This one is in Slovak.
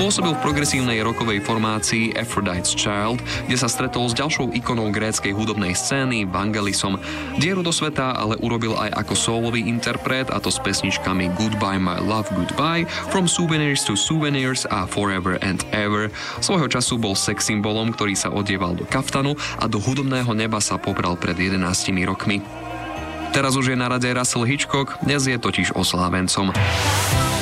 Pôsobil v progresívnej rockovej formácii Aphrodite's Child, kde sa stretol s ďalšou ikonou gréckej hudobnej scény Vangelisom. Dieru do sveta ale urobil aj ako sólový interpret, a to s pesničkami Goodbye My Love Goodbye, From Souvenirs to Souvenirs a Forever and Ever. Svojho času bol sex symbolom, ktorý sa odieval do kaftanu a do hudobného neba sa pobral pred 11 rokmi. Teraz už je na rade Russell Hitchcock, dnes je totiž oslávencom.